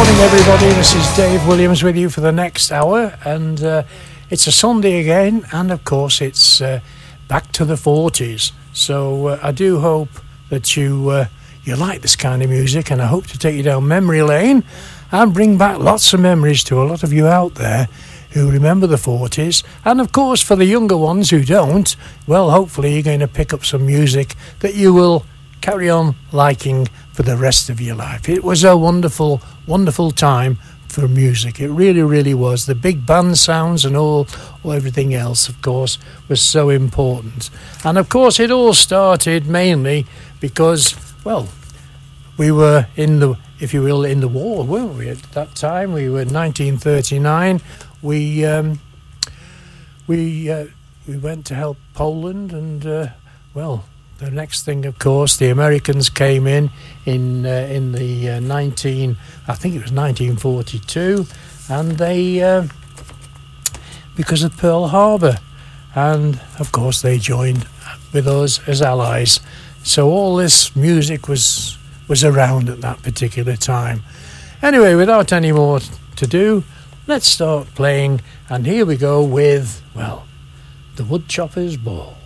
morning, everybody. This is Dave Williams with you for the next hour, and it's a Sunday again, and of course it's back to the 40s. So I do hope that you like this kind of music, and I hope to take you down memory lane and bring back lots of memories to a lot of you out there who remember the 40s. And of course, for the younger ones who don't, well, hopefully you're going to pick up some music that you will carry on liking for the rest of your life. It was a wonderful, wonderful time for music. It really, really was. The big band sounds and everything else, of course, was so important. And of course, it all started mainly because, well, we were in the, if you will, in the war, weren't we? At that time, we were in 1939. We went to help Poland, and well, the next thing, of course, the Americans came in the 1942, and they because of Pearl Harbor, and of course they joined with us as allies. So all this music was around at that particular time. Anyway, without any more to do, let's start playing, and here we go with, well, the Woodchopper's Ball.